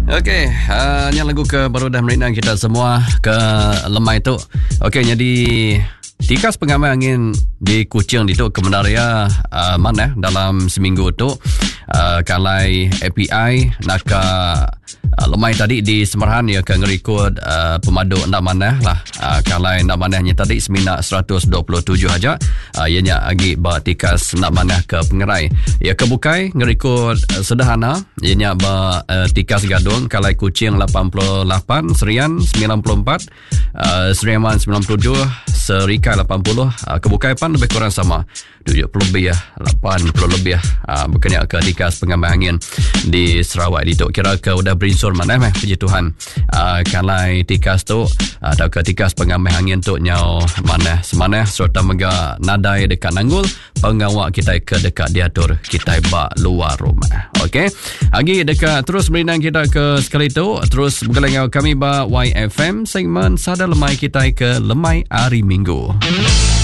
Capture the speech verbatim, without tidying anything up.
Okey, uh, yang lagu ke baru dah merindang kita semua ke lemai tu. Okey, jadi tikas pengamai angin di Kuching itu kebenarannya uh, mana dalam seminggu tu uh, kalai A P I nak uh, lemai tadi di Semerahan ya ke ngerikod uh, pemadu nak mana lah uh, kalai nak manahnya tadi semina seratus dua puluh tujuh aja uh, ianya agi ba tikas nak manah ke pengerai ya kebukai ngerikod uh, sederhana ianya ba uh, tikas gadung kalai Kuching lapan puluh lapan, Serian sembilan puluh empat, uh, Seriaman sembilan puluh tujuh, Serika lapan puluh, uh, kebukai pan lebih kurang sama tujuh puluh lebih ya, lapan puluh lebih ya, uh, berkenaan ke tikas pengamai angin di Sarawak itu kira ke udah berinsur mana meh puji Tuhan uh, kalai tikas tu atau ke tikas pengamai angin tu nyau mana semana serta mega nadai dekat nanggul pengawak kita ke dekat diatur kita bak luar rumah. Okey, lagi dekat terus berindang kita ke sekali tu terus bergelengau kami ba Y F M segmen Sada Lemai kita ke Lemai Hari Minggu.